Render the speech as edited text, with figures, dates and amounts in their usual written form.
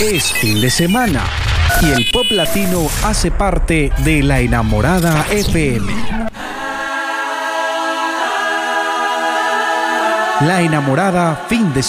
Es fin de semana y el pop latino hace parte de La Enamorada FM. La Enamorada fin de semana.